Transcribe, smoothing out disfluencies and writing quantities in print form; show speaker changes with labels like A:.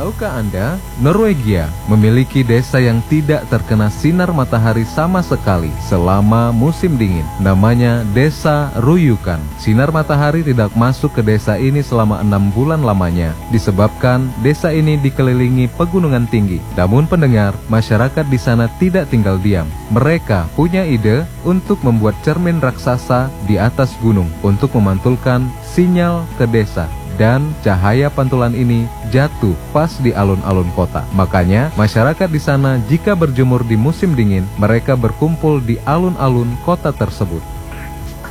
A: Tahukah Anda, Norwegia memiliki desa yang tidak terkena sinar matahari sama sekali selama musim dingin. Namanya Desa Ruyukan. Sinar matahari tidak masuk ke desa ini selama 6 bulan lamanya, disebabkan desa ini dikelilingi pegunungan tinggi. Namun pendengar, masyarakat di sana tidak tinggal diam. Mereka punya ide untuk membuat cermin raksasa di atas gunung untuk memantulkan sinyal ke desa. Dan cahaya pantulan ini jatuh pas di alun-alun kota. Makanya masyarakat di sana jika berjemur di musim dingin, mereka berkumpul di alun-alun kota tersebut.